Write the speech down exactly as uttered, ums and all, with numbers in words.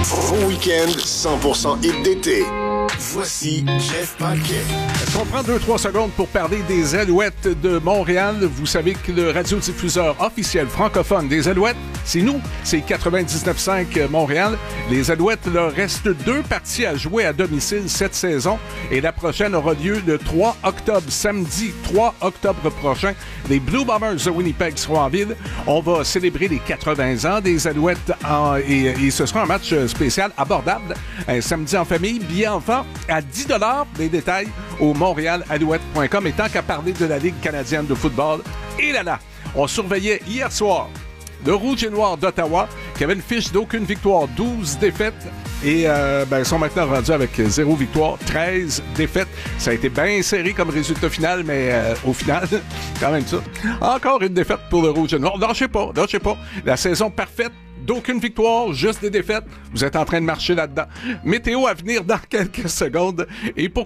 Vos week-ends cent pour cent hit d'été. Voici Jeff Paquet. Est-ce qu'on prend deux trois secondes pour parler des Alouettes de Montréal? Vous savez que le radiodiffuseur officiel francophone des Alouettes, c'est nous, c'est quatre-vingt-dix-neuf cinq Montréal. Les Alouettes, leur reste deux parties à jouer à domicile cette saison et la prochaine aura lieu le trois octobre, samedi trois octobre prochain. Les Blue Bombers de Winnipeg seront en ville. On va célébrer les quatre-vingts ans des Alouettes en, et, et ce sera un match spécial abordable, un samedi en famille, billets enfants à dix dollars. Les détails au montréal alouette point com. Et tant qu'à parler de la Ligue canadienne de football, et là là, on surveillait hier soir le Rouge et Noir d'Ottawa, qui avait une fiche d'aucune victoire, douze défaites, et euh, ben, ils sont maintenant rendus avec zéro victoire, treize défaites. Ça a été bien serré comme résultat final, mais euh, au final, quand même ça. Encore une défaite pour le Rouge et Noir. Lâchez pas, lâchez pas. La saison parfaite, d'aucune victoire, juste des défaites. Vous êtes en train de marcher là-dedans. Météo à venir dans quelques secondes. Et pour